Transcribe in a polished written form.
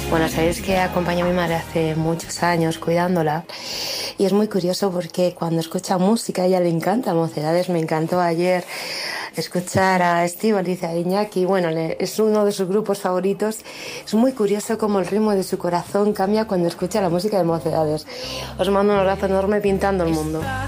Bueno, sabéis que acompaño a mi madre hace muchos años cuidándola y es muy curioso porque cuando escucha música a ella le encanta Mocedades. Me encantó ayer escuchar a Estíbaliz, a Iñaki, bueno, es uno de sus grupos favoritos. Es muy curioso cómo el ritmo de su corazón cambia cuando escucha la música de Mocedades. Os mando un abrazo enorme pintando el mundo.